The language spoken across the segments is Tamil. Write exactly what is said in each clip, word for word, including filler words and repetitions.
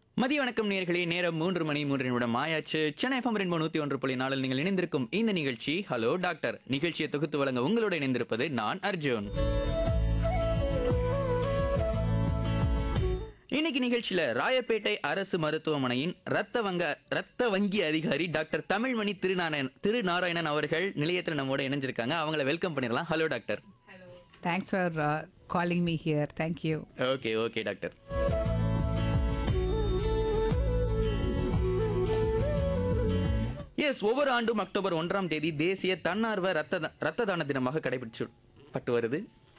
மதிய வணக்கம் நேயர்களே. நேரம் மூன்று மணி மூன்று நிமிடம் ஆயாச்சு. சென்னை எஃப்எம் ரெயின்போ நூத்தி ஒன்று புள்ளி நாலில் நீங்கள் இணைந்திருக்கும் இந்த நிகழ்ச்சி ஹலோ டாக்டர். நிகழ்ச்சியை தொகுத்து வழங்க உங்களோட இணைந்திருப்பது நான் அர்ஜுன். இன்னைக்கு நிகழ்ச்சியில ராயப்பேட்டை அரசு மருத்துவமனையின் ரத்த வங்க ரத்த வங்கி அதிகாரி டாக்டர் தமிழ்மணி திருநாராயணன் திருநாராயணன் அவர்கள் நிலையத்தில் நம்மோட இணைஞ்சிருக்காங்க. அவங்கள வெல்கம் பண்ணிடலாம். Hello doctor. Thanks for uh, calling me here. Thank you. Okay okay doctor. S, ஒவ்வொரு ஆண்டும் அக்டோபர் ஒன்றாம் தேதி தேசிய தன்னார்வ ரத்த ரத்த தான தினமாக கடைபிடிக்கப்பட்டு வருது.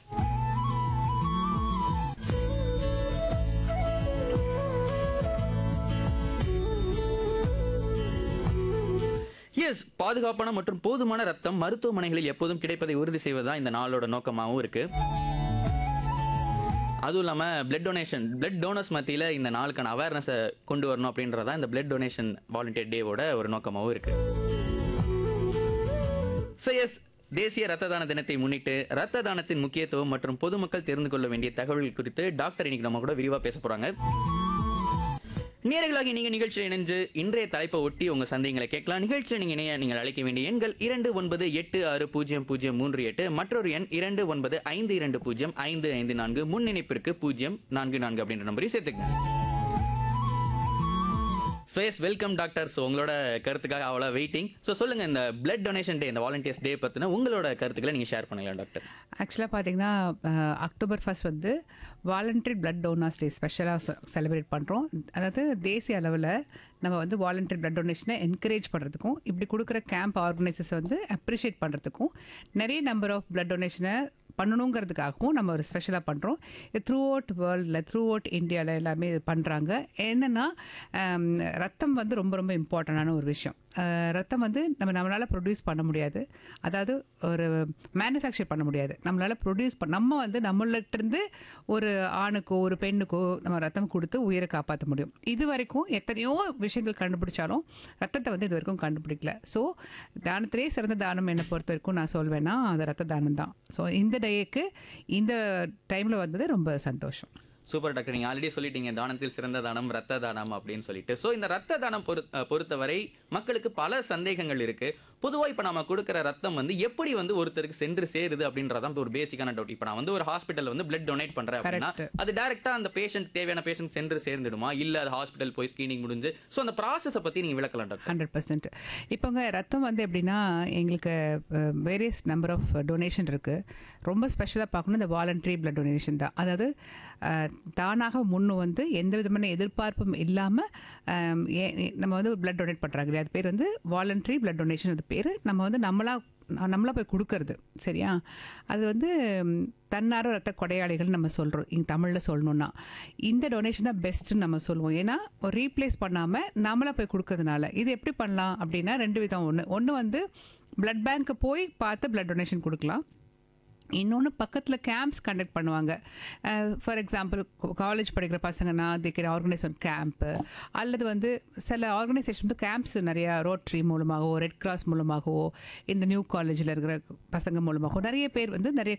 எஸ், பாதுகாப்பான மற்றும் போதுமான ரத்தம் மருத்துவமனைகளில் எப்போதும் கிடைப்பதை உறுதி செய்வதுதான் இந்த நாளோட நோக்கமாகவும் இருக்கு. அதுவும் இல்லாமல் பிளட் டொனேஷன் பிளட் டோனர்ஸ் மத்தியில் இந்த நாளுக்கான அவேர்னஸை கொண்டு வரணும் அப்படின்றதான் இந்த பிளட் டொனேஷன் வாலண்டியர் டேவோட ஒரு நோக்கமாகவும் இருக்கு. ஸோ எஸ், தேசிய ரத்த தான தினத்தை முன்னிட்டு ரத்த தானத்தின் முக்கியத்துவம் மற்றும் பொதுமக்கள் தெரிந்து கொள்ள வேண்டிய தகவல்கள் குறித்து டாக்டர் இன்னைக்கு நம்ம கூட விரிவாக பேச போறாங்க. நேரங்களாகி நீங்க நிகழ்ச்சியில் இணைஞ்சு இன்றைய தலைப்பை ஒட்டி உங்க சந்தேகங்களை கேட்கலாம். நிகழ்ச்சியில் நீங்க இணைய நீங்கள் அழைக்க வேண்டிய எண்கள் இரண்டு ஒன்பது எட்டு ஆறு பூஜ்ஜியம் பூஜ்ஜியம் மூன்று எட்டு, மற்றொரு எண் இரண்டு ஒன்பது ஐந்து இரண்டு பூஜ்ஜியம் ஐந்து ஐந்து நான்கு, முன் இணைப்பிற்கு பூஜ்ஜியம் நான்கு நான்கு அப்படின்ற நம்பரையும் சேர்த்துக்கங்க. So S, welcome doctor. So உங்களோட கருத்துக்காக அவ்வளோ வெயிட்டிங். ஸோ சொல்லுங்கள், இந்த பிளட் டொனேஷன் டே, இந்த வாலண்டியர்ஸ் டே பற்றின உங்களோட கருத்துக்களை நீங்கள் ஷேர் பண்ணலாம் டாக்டர். ஆக்சுவலாக பார்த்தீங்கன்னா அக்டோபர் ஃபர்ஸ்ட் வந்து வாலண்டரி பிளட் டோனர்ஸ் டே ஸ்பெஷலாக செலிப்ரேட் பண்ணுறோம். அதாவது தேசிய அளவில் நம்ம வந்து வாலண்டரி பிளட் டொனேஷனை என்கரேஜ் பண்ணுறதுக்கும், இப்படி கொடுக்குற கேம்ப் ஆர்கனைசர்ஸை வந்து அப்ரிஷியேட் பண்ணுறதுக்கும், நிறைய நம்பர் ஆஃப் பிளட் டொனேஷனை பண்ணணுங்கிறதுக்காகவும் நம்ம ஒரு ஸ்பெஷலாக பண்ணுறோம். இது த்ரூ அவுட் வேர்ல்டில், த்ரூ அவுட் இந்தியாவில் எல்லாருமே இது பண்ணுறாங்க. என்னென்னா ரத்தம் வந்து ரொம்ப ரொம்ப இம்பார்ட்டண்டான ஒரு விஷயம். ரத்தம் வந்து நம்ம நம்மளால் ப்ரொடியூஸ் பண்ண முடியாது, அதாவது ஒரு மேனுஃபேக்சர் பண்ண முடியாது. நம்மளால் ப்ரொடியூஸ் பண்ண நம்ம வந்து நம்மள்கிட்டருந்து ஒரு ஆணுக்கோ ஒரு பெண்ணுக்கோ நம்ம ரத்தம் கொடுத்து உயிரை காப்பாற்ற முடியும். இது வரைக்கும் எத்தனையோ விஷயங்கள் கண்டுபிடிச்சாலும் ரத்தத்தை வந்து இது வரைக்கும் கண்டுபிடிக்கல. ஸோ தானத்திலே சிறந்த தானம் என்னை பொறுத்த வரைக்கும் நான் சொல்வேன்னா அது ரத்த தானம் தான். ஸோ இந்த டேக்கு இந்த டைமில் வந்தது ரொம்ப சந்தோஷம். Super doctor. நீங்கள் ஆல்ரெடி சொல்லிட்டீங்க தானத்தில் சிறந்த தானம் ரத்த தானம் அப்படின்னு சொல்லிட்டு. ஸோ இந்த ரத்த தானம் பொறு பொறுத்தவரை மக்களுக்கு பல சந்தேகங்கள் இருக்கு. பொதுவாக இப்போ நம்ம கொடுக்குற ரத்தம் வந்து எப்படி வந்து ஒருத்தருக்கு சென்று சேருது அப்படின்றதான் ஒரு பேசிக்கான டவுட். இப்போ நான் வந்து ஒரு ஹாஸ்பிட்டல் வந்து பிளட் டொனேட் பண்ணுறேன் அப்படின்னா அது டேரெக்டாக அந்த பேஷண்ட் தேவையான பேஷண்ட் சென்று சேர்ந்துடுமா, இல்லை அது ஹாஸ்பிட்டல் போய் ஸ்கிரீனிங் முடிஞ்சு? ஸோ அந்த ப்ராசஸை பற்றி நீங்கள் விளக்கலாம் டாக்டர். Hundred percent. இப்போங்க ரத்தம் வந்து எப்படின்னா எங்களுக்கு வேரியஸ் நம்பர் ஆஃப் டொனேஷன் இருக்குது. ரொம்ப ஸ்பெஷலாக பார்க்கணும் இந்த வாலண்டரி பிளட் டொனேஷன் தான். அதாவது தானாக முன்னு வந்து எந்த விதமான எதிர்பார்ப்பும் இல்லாமல் நம்ம வந்து பிளட் டொனேட் பண்ணுறாங்க இல்லையா, அது பேர் வந்து வாலண்டரி பிளட் டொனேஷன். அது பேர் நம்ம வந்து நம்மளா நம்மளாக போய் கொடுக்கறது. சரியா? அது வந்து தன்னார்வ ரத்த கொடையாளிகள் நம்ம சொல்கிறோம். இங்கே தமிழில் சொல்லணுன்னா இந்த டொனேஷன் தான் பெஸ்ட்டுன்னு நம்ம சொல்லுவோம். ஏன்னா ஒரு ரீப்ளேஸ் பண்ணாமல் நம்மளாக போய் கொடுக்கறதுனால இது எப்படி பண்ணலாம் அப்படின்னா ரெண்டு விதம். ஒன்று ஒன்று வந்து பிளட் பேங்க்கு போய் பார்த்து பிளட் டொனேஷன் கொடுக்கலாம். இன்னொன்று பக்கத்தில் கேம்ப்ஸ் கண்டக்ட் பண்ணுவாங்க. ஃபார் எக்ஸாம்பிள் காலேஜ் படிக்கிற பசங்கன்னா தி கேன் ஆர்கனைஸ் ஒன் கேம்ப்பு, அல்லது வந்து சில ஆர்கனைசேஷன் வந்து கேம்ப்ஸ் நிறையா ரோட்ரி மூலமாகவோ ரெட் கிராஸ் மூலமாகவோ இந்த நியூ காலேஜில் இருக்கிற பசங்க மூலமாகவோ நிறைய பேர் வந்து நிறைய